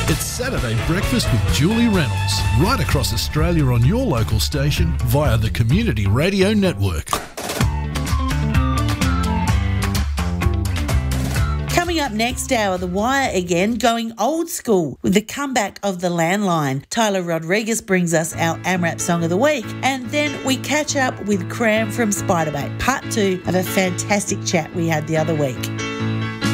It's Saturday Breakfast with Julie Reynolds, right across Australia on your local station via the Community Radio Network. Coming up next hour, The Wire again, going old school with the comeback of the landline. Tyler Rodriguez brings us our AMRAP Song of the Week. And then we catch up with Cram from Spiderbait, part 2 of a fantastic chat we had the other week.